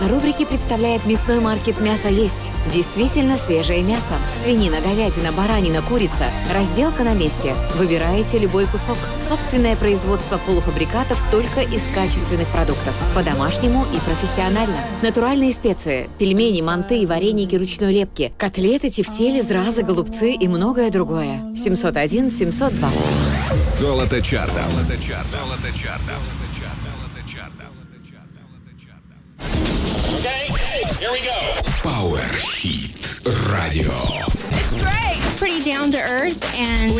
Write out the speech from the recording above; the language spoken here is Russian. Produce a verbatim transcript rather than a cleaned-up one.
Рубрики представляет мясной маркет «Мясо есть». Действительно свежее мясо. Свинина, говядина, баранина, курица. Разделка на месте. Выбираете любой кусок. Собственное производство полуфабрикатов только из качественных продуктов. По-домашнему и профессионально. Натуральные специи, пельмени, манты и вареники ручной лепки, котлеты, тефтели, зразы, голубцы и многое другое. семьсот один семьсот два. Золото чарта. Золото чарта. Золото чарта. Here we go. Power Hit Radio. It's great. Pretty down to earth and